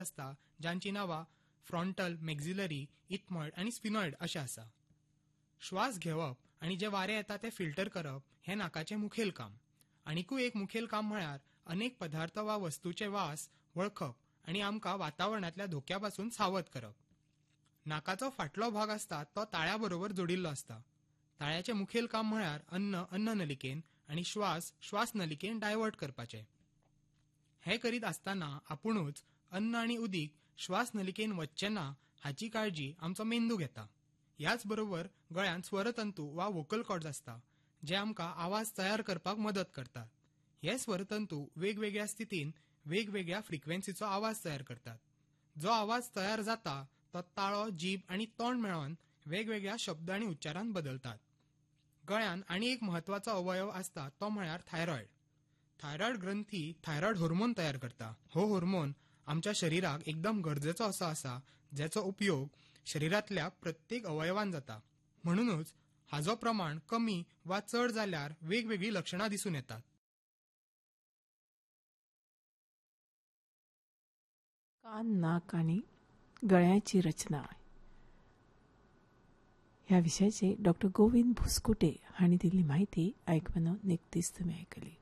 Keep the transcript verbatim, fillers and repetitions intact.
असता जांची नावां फ्रॉन्टल, मॅक्झिलरी, इथमॉइड आणि स्फिनॉइड अशें आसा. श्वास घेवप आणि जे वारे येता ते फिल्टर करप हें नाकाचें मुखेल काम. आनीकूय एक मुखेल काम म्हळ्यार अनेक पदार्थ वा वस्तूचे वास वळखप आणि आमकां वातावरणांतल्या धोक्या पासून सावध करप. नाकाचो फाटलो भाग आसता तो ताळ्या बरोबर जोडिल्लो आसता. ताळ्याचें मुखेल काम म्हळ्यार अन्न अन्न नलिकेन आणि श्वास श्वास नलिकेन डायवर्ट करपाचें. हें करीत आसतना आपुणूच अन्न आनी उदीक श्वास नलिकेन वचचें ना हाची काळजी आमचो मेंदू घेता. ह्याच बरोबर गळ्यांत स्वरतंतू वा वोकल कॉर्ड्स आसता जे आमकां आवाज तयार करपाक मदत करतात. हे स्वरतंतू वेगवेगळ्या स्थितीन वेगवेगळ्या फ्रिक्वेन्सीचो आवाज तयार करतात. जो आवाज तयार जाता तो ताळो, जीभ आनी तोंड मेळोन वेगवेगळ्या शब्द आनी उच्चारांत बदलतात. गळ्यान आनी एक म्हत्वाचो अवयव आसता तो म्हळ्यार थायरॉयड. थायरॉयड ग्रंथी थायरॉयड हार्मोन तयार करता. हो हार्मोन आमच्या शरिराक एकदम गरजेचो असो आसा जेचो उपयोग शरिरांतल्या प्रत्येक अवयवान जाता. म्हणूनच हाजो प्रमाण कमी वा चड जाल्यार वेगवेगळी लक्षणां दिसून येतात. कान, नाक आणि गळ्याची रचना ह्या विशयाची डॉक्टर गोविंद भुस्कुटे हांणी दिल्ली माहिती आयकून निकतीच तुमी आयकली.